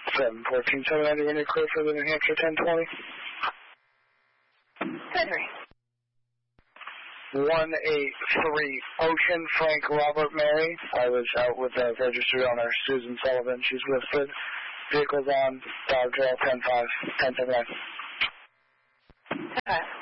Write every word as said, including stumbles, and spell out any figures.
seven fourteen seven ninety, when you're clear for the New Hampshire ten twenty. ten three. one eight three Ocean, Frank Robert Mary. I was out with the registered owner, Susan Sullivan. She's listed. Vehicles on, Dodge Trail ten five, ten seven nine. Okay.